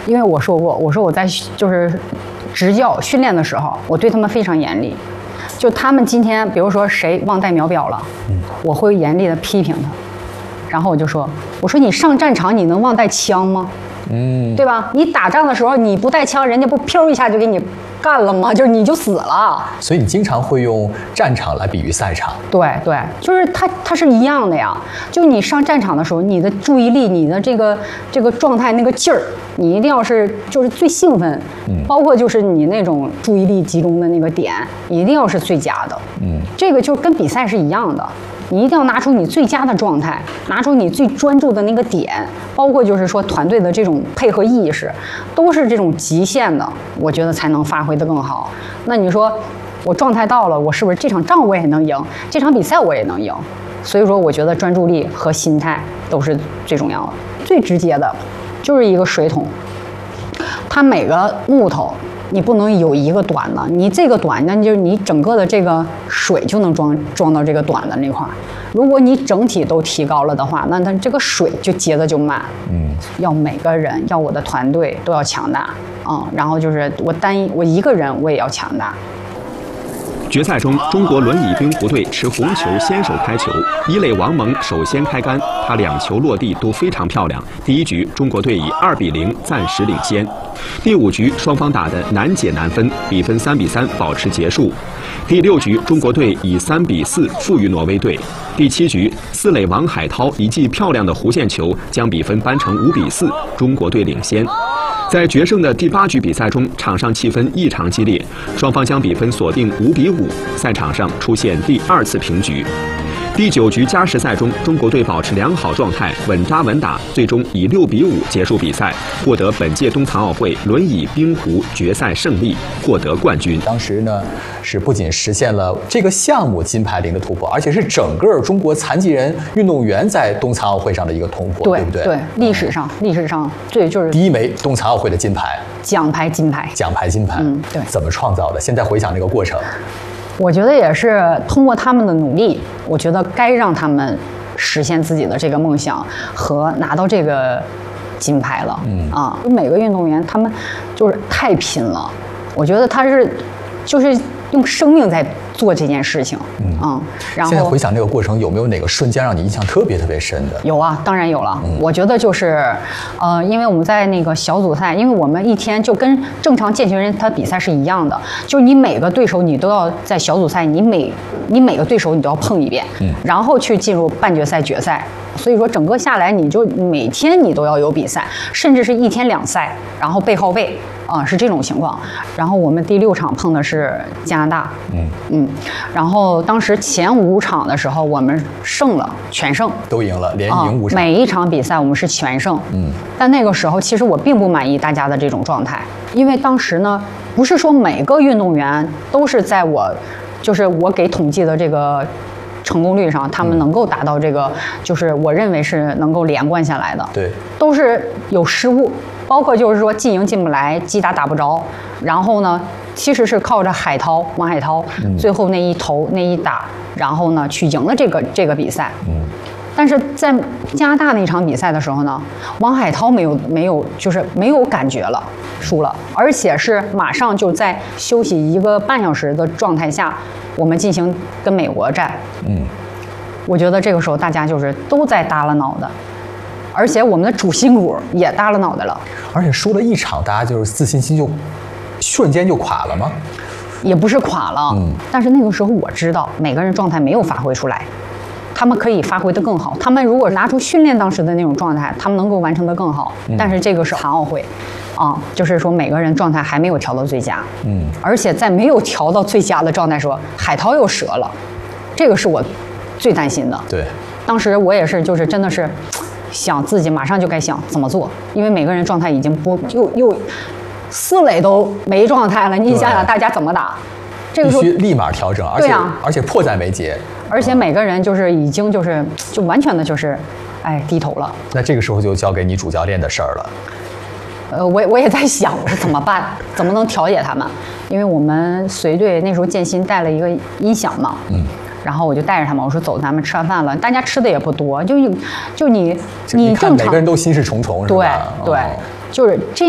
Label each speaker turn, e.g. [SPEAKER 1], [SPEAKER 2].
[SPEAKER 1] 因为我说过，我说我在就是执教训练的时候，我对他们非常严厉。就他们今天，比如说谁忘带秒表了，我会严厉的批评他。然后我就说，我说你上战场你能忘带枪吗？对吧？你打仗的时候你不带枪，人家不飘一下就给你干了吗？就是你就死了。
[SPEAKER 2] 所以你经常会用战场来比喻赛场。
[SPEAKER 1] 对对，就是它是一样的呀。就你上战场的时候，你的注意力、你的这个状态、那个劲儿，你一定要是就是最兴奋，包括就是你那种注意力集中的那个点，一定要是最佳的。这个就跟比赛是一样的。你一定要拿出你最佳的状态，拿出你最专注的那个点，包括就是说团队的这种配合意识，都是这种极限的，我觉得才能发挥得更好。那你说我状态到了，我是不是这场仗我也能赢，这场比赛我也能赢？所以说，我觉得专注力和心态都是最重要的。最直接的，就是一个水桶，它每个木头。你不能有一个短的，你这个短，那就是你整个的这个水就能装到这个短的那块儿。如果你整体都提高了的话，那它这个水就接的就慢。要每个人，要我的团队都要强大然后就是我一个人我也要强大。
[SPEAKER 3] 决赛中，中国轮椅冰壶队持红球先手开球，一垒王蒙首先开杆，他2球落地都非常漂亮。第一局，中国队以2-0暂时领先。第5局，双方打得难解难分，比分3-3保持结束。第6局，中国队以3-4负于挪威队。第7局，四垒王海涛一记漂亮的弧线球将比分扳成5-4，中国队领先。在决胜的第8局比赛中，场上气氛异常激烈，双方将比分锁定5-5，赛场上出现第2次平局。第9局加时赛中，中国队保持良好状态，稳扎稳打，最终以6-5结束比赛，获得本届冬残奥会轮椅冰壶决赛胜利，获得冠军。
[SPEAKER 2] 当时呢，是不仅实现了这个项目金牌零的突破，而且是整个中国残疾人运动员在冬残奥会上的一个突破，对不对？
[SPEAKER 1] 对，历史上这就是
[SPEAKER 2] 第1枚冬残奥会的金牌，
[SPEAKER 1] 奖牌金牌。
[SPEAKER 2] 对，怎么创造的？现在回想这个过程。
[SPEAKER 1] 我觉得也是通过他们的努力，我觉得该让他们实现自己的这个梦想和拿到这个金牌了。每个运动员他们就是太拼了，我觉得他是就是用生命在做这件事情。然后
[SPEAKER 2] 现在回想这个过程，有没有哪个瞬间让你印象特别深的？
[SPEAKER 1] 有啊，当然有了。我觉得就是，因为我们在那个小组赛，因为我们一天就跟正常健全人他比赛是一样的，就是你每个对手你都要在小组赛，你每个对手你都要碰一遍，然后去进入半决赛、决赛。所以说整个下来，你就每天你都要有比赛，甚至是1天2赛，然后背靠背。是这种情况。然后我们第6场碰的是加拿大，然后当时前5场的时候我们胜了，全胜，
[SPEAKER 2] 都赢了，连赢5场。
[SPEAKER 1] 每一场比赛我们是全胜，但那个时候其实我并不满意大家的这种状态，因为当时呢，不是说每个运动员都是在就是我给统计的这个成功率上，他们能够达到这个，就是我认为是能够连贯下来的，
[SPEAKER 2] 对，
[SPEAKER 1] 都是有失误。包括就是说进营进不来，击打打不着，然后呢，其实是靠着王海涛最后那一投那一打，然后呢去赢了这个比赛。但是在加拿大那场比赛的时候呢，王海涛没有就是没有感觉了，输了，而且是马上就在休息1个半小时的状态下，我们进行跟美国战。我觉得这个时候大家就是都在耷拉脑袋。而且我们的主心骨也耷拉脑袋了，
[SPEAKER 2] 而且输了1场，大家就是自信心就瞬间就垮了吗？
[SPEAKER 1] 也不是垮了，但是那个时候我知道每个人状态没有发挥出来，他们可以发挥得更好。他们如果拿出训练当时的那种状态，他们能够完成得更好。但是这个是残奥会，就是说每个人状态还没有调到最佳。而且在没有调到最佳的状态时候，海涛又折了，这个是我最担心的。
[SPEAKER 2] 对，
[SPEAKER 1] 当时我也是，就是真的是。想自己马上就该想怎么做，因为每个人状态已经又4垒都没状态了，你想想大家怎么打？这个
[SPEAKER 2] 必须立马调整，而且迫在眉睫，
[SPEAKER 1] 而且每个人就是已经就完全的就是低头了。
[SPEAKER 2] 那这个时候就交给你主教练的事儿了。
[SPEAKER 1] 我也在想我说怎么办，怎么能调节他们？因为我们随队那时候建新带了一个音响嘛，然后我就带着他们，我说走，咱们吃完饭了，大家吃的也不多，就你正常，
[SPEAKER 2] 每个人都心事重重，是吧？
[SPEAKER 1] 对，就是这样。